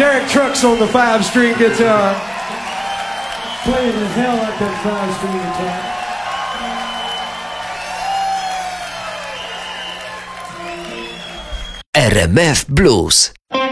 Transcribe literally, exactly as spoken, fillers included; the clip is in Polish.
Derek Trucks on the five-string guitar. Playing the hell out that five-string guitar. R M F Blues.